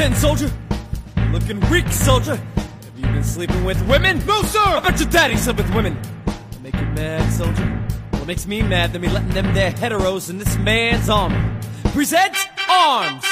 And soldier, you're looking weak, soldier. Have you been sleeping with women? No, sir! I bet your daddy slept with women. That make you mad, soldier? Well, it makes me mad that me letting them there heteros in this man's army. Present arms!